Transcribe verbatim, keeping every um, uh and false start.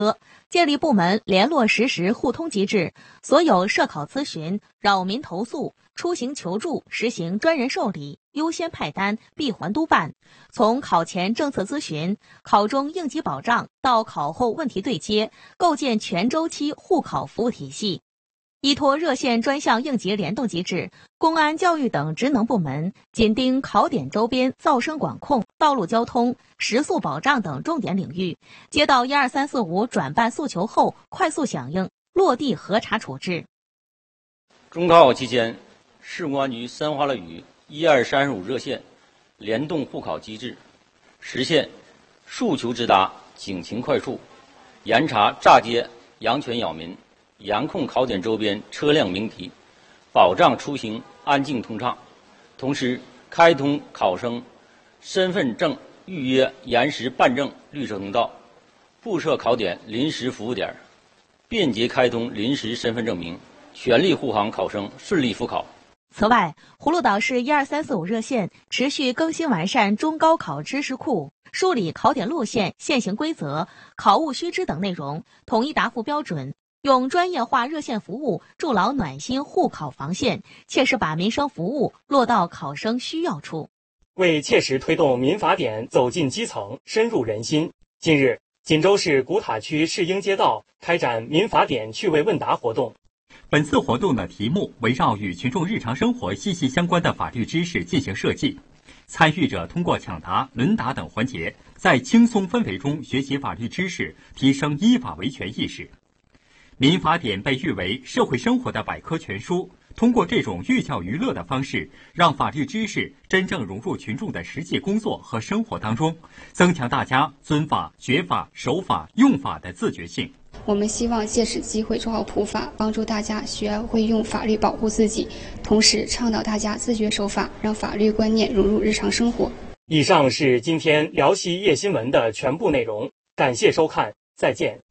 建立部门联络实时互通机制，所有涉考咨询、扰民投诉、出行求助实行专人受理、优先派单、闭环督办。从考前政策咨询、考中应急保障到考后问题对接，构建全周期互考服务体系。依托热线专项应急联动机制，公安、教育等职能部门紧盯考点周边噪声管控、道路交通、食宿保障等重点领域，接到一二三四五转办诉求后快速响应，落地核查处置。 中考考期间，市公安局深化了与一二三十五热线联动互考机制，实现诉求直达、警情快速，严查诈接、养犬咬民，严控考点周边车辆鸣笛，保障出行安静通畅。同时，开通考生身份证预约延时办证绿色通道，布设考点临时服务点，便捷开通临时身份证明，全力护航考生顺利复考。 此外，葫芦岛市一二三四五热线持续更新完善中高考知识库，梳理考点路线、现行规则、考务须知等内容，统一答复标准。用专业化热线服务筑牢暖心护考防线，切实把民生服务落到考生需要处。 为切实推动民法典走进基层、深入人心，近日，锦州市古塔区市英街道开展民法典趣味问答活动。 本次活动的题目围绕与群众日常生活息息相关的法律知识进行设计，参与者通过抢答、轮答等环节，在轻松氛围中学习法律知识，提升依法维权意识。民法典被誉为社会生活的百科全书，通过这种寓教于乐的方式，让法律知识真正融入群众的实际工作和生活当中，增强大家遵法、学法、守法、用法的自觉性。 我们希望借此机会做好普法，帮助大家学会用法律保护自己，同时倡导大家自觉守法，让法律观念融入日常生活。 以上是今天辽西夜新闻的全部内容，感谢收看，再见。